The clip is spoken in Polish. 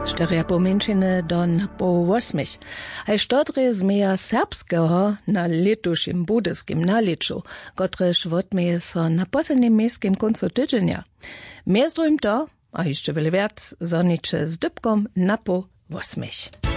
4 pomięczyny do po 8. A szczodry zmija serbskiego na letušim budyskim naliczu, kotreż wotmieje so na poslednim miejskim końcu tydzienia. Między to, a jeszcze wiele więcej, zonicze z dybkom na po 8.